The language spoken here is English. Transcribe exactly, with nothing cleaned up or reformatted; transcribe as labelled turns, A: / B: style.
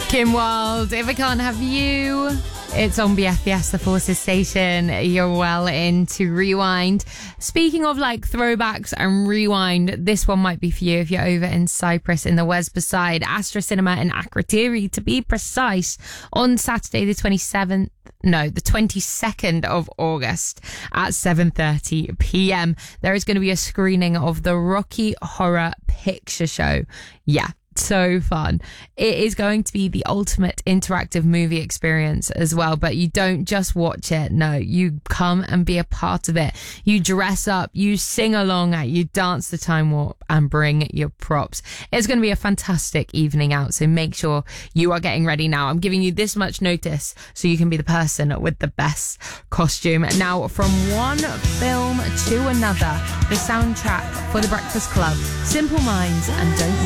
A: Kim Wilde, If I Can't Have You. It's on B F B S, the Forces station. You're well into Rewind. Speaking of like throwbacks and rewind, this one might be for you if you're over in Cyprus in the Westbaside, Astra Cinema in Akrotiri to be precise, on Saturday the twenty-seventh. No, the twenty-second of August at seven thirty p.m. There is going to be a screening of the Rocky Horror Picture Show. Yeah. So fun. It is going to be the ultimate interactive movie experience as well, but you don't just watch it. No, you come and be a part of it. You dress up, you sing along at, you dance the time warp and bring your props. It's going to be a fantastic evening out, so make sure you are getting ready now. I'm giving you this much notice so you can be the person with the best costume. Now, from one film to another, the soundtrack for The Breakfast Club, Simple Minds and Don't